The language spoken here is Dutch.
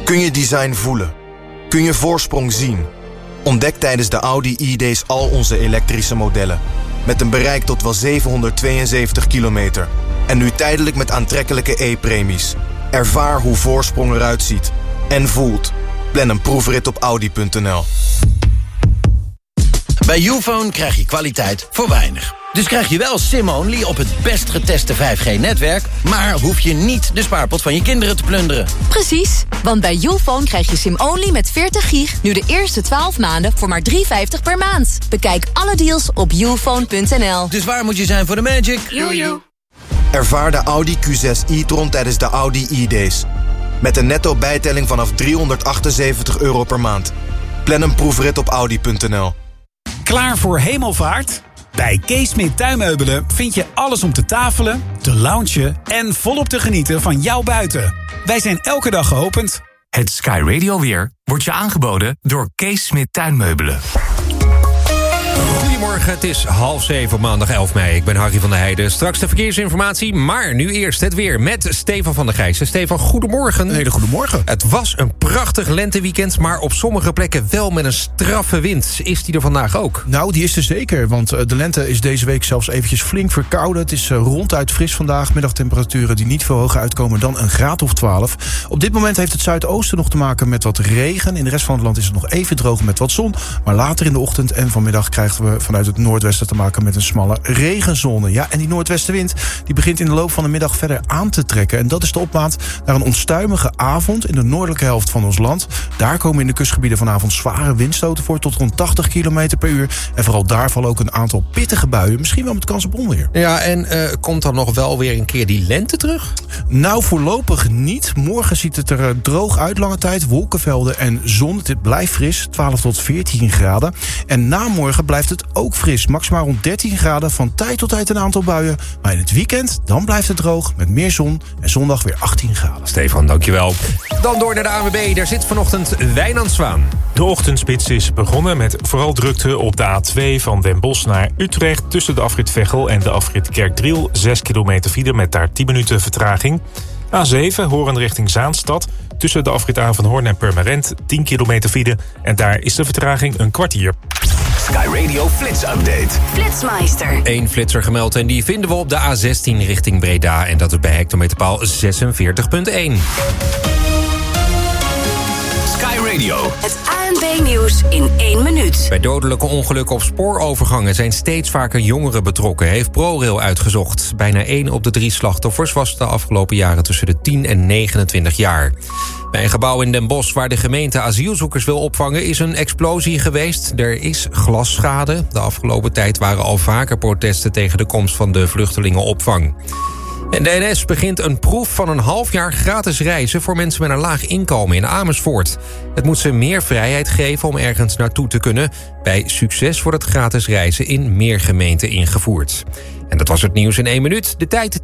Kun je design voelen? Kun je voorsprong zien? Ontdek tijdens de Audi E-Days al onze elektrische modellen. Met een bereik tot wel 772 kilometer. En nu tijdelijk met aantrekkelijke e-premies. Ervaar hoe voorsprong eruit ziet. En voelt. Plan een proefrit op Audi.nl. Bij Youfone krijg je kwaliteit voor weinig. Dus krijg je wel SIM-only op het best geteste 5G-netwerk... maar hoef je niet de spaarpot van je kinderen te plunderen. Precies, want bij Youfone krijg je SIM-only met 40 gig... nu de eerste 12 maanden voor maar $3,50 per maand. Bekijk alle deals op youfone.nl. Dus waar moet je zijn voor de magic? Jojo. Ervaar de Audi Q6 e-tron tijdens de Audi e-Days. Met een netto bijtelling vanaf €378 per maand. Plan een proefrit op Audi.nl. Klaar voor hemelvaart? Bij Kees Smit Tuinmeubelen vind je alles om te tafelen, te loungen en volop te genieten van jouw buiten. Wij zijn elke dag geopend. Het Sky Radio weer wordt je aangeboden door Kees Smit Tuinmeubelen. Goedemorgen, het is 6:30 op maandag 11 mei. Ik ben Harry van der Heijden. Straks de verkeersinformatie, maar nu eerst het weer met Stefan van der Gijsen. Stefan, goedemorgen. Een hele goedemorgen. Het was een prachtig lenteweekend, maar op sommige plekken wel met een straffe wind. Is die er vandaag ook? Nou, die is er zeker, want de lente is deze week zelfs eventjes flink verkouden. Het is ronduit fris vandaag. Middagtemperaturen die niet veel hoger uitkomen dan een graad of 12. Op dit moment heeft het zuidoosten nog te maken met wat regen. In de rest van het land is het nog even droog met wat zon. Maar later in de ochtend en vanmiddag krijgen we vanuit het noordwesten te maken met een smalle regenzone. Ja, en die noordwestenwind die begint in de loop van de middag verder aan te trekken. En dat is de opmaat naar een onstuimige avond in de noordelijke helft van ons land. Daar komen in de kustgebieden vanavond zware windstoten voor tot rond 80 km per uur. En vooral daar vallen ook een aantal pittige buien, misschien wel met kans op onweer. Ja, en komt dan nog wel weer een keer die lente terug? Nou, voorlopig niet. Morgen ziet het er droog uit lange tijd. Wolkenvelden en zon. Het blijft fris, 12 tot 14 graden. En na morgen blijft het ook fris. Maximaal rond 13 graden, van tijd tot tijd een aantal buien. Maar in het weekend, dan blijft het droog met meer zon. En zondag weer 18 graden. Stefan, dankjewel. Dan door naar de ANWB. Daar zit vanochtend Wijnand Zwaan. De ochtendspits is begonnen met vooral drukte op de A2 van Den Bosch naar Utrecht... tussen de afrit Veghel en de afrit Kerkdriel. 6 kilometer file met daar 10 minuten vertraging. A7 Hoorn richting Zaanstad. Tussen de afrit Avanhoorn en Purmerend 10 kilometer file. En daar is de vertraging een kwartier. Sky Radio Flits Update. Flitsmeister. 1 flitser gemeld en die vinden we op de A16 richting Breda. En dat is bij hectometerpaal 46.1. Sky Radio. Het ANWB-nieuws in 1 minuut. Bij dodelijke ongelukken op spoorovergangen zijn steeds vaker jongeren betrokken, heeft ProRail uitgezocht. Bijna 1 op de 3 slachtoffers was de afgelopen jaren tussen de 10 en 29 jaar. Bij een gebouw in Den Bosch waar de gemeente asielzoekers wil opvangen is een explosie geweest. Er is glasschade. De afgelopen tijd waren al vaker protesten tegen de komst van de vluchtelingenopvang. En de NS begint een proef van een half jaar gratis reizen voor mensen met een laag inkomen in Amersfoort. Het moet ze meer vrijheid geven om ergens naartoe te kunnen. Bij succes wordt het gratis reizen in meer gemeenten ingevoerd. En dat was het nieuws in 1 minuut. De tijd